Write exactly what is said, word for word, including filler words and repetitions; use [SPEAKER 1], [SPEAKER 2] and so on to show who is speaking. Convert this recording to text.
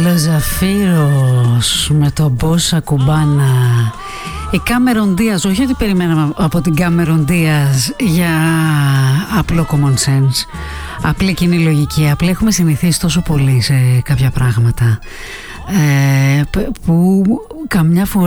[SPEAKER 1] Λοζαφίρος με τον Μπόσα Κουμπάνα. Η Κάμερον Δίας, όχι ότι περιμέναμε από την Κάμερον Δίας για απλό common sense, απλή κοινή λογική, απλά έχουμε συνηθίσει τόσο πολύ σε κάποια πράγματα ε, που καμιά φορά